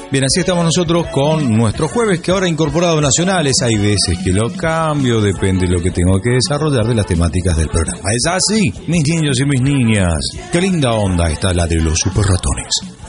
Bien, así estamos nosotros con nuestro jueves, que ahora incorporado nacionales. Hay veces que lo cambio, depende de lo que tengo que desarrollar de las temáticas del programa. Es así, mis niños y mis niñas. Qué linda onda está la de los super ratones.